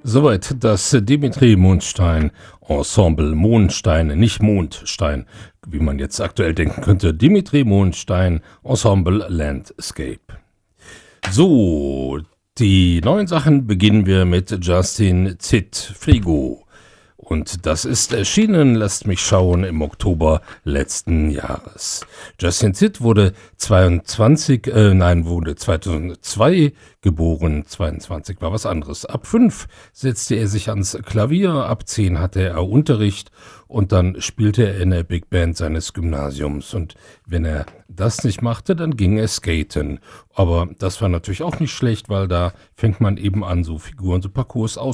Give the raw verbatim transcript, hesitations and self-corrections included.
Soweit das Dimitri Mondstein Ensemble. Mondstein, nicht Mondstein, wie man jetzt aktuell denken könnte. Dimitri Mondstein Ensemble Landscape. So, die neuen Sachen beginnen wir mit Justin Zitt, Frigo. Und das ist erschienen, lasst mich schauen, im Oktober letzten Jahres. Justin Zitt wurde zweiundzwanzig, äh, nein, wurde zweitausendzwei geboren, zweiundzwanzig war was anderes. Ab fünf setzte er sich ans Klavier, ab zehn hatte er Unterricht und dann spielte er in der Big Band seines Gymnasiums. Und wenn er das nicht machte, dann ging er skaten. Aber das war natürlich auch nicht schlecht, weil da fängt man eben an, so Figuren, so Parcours aus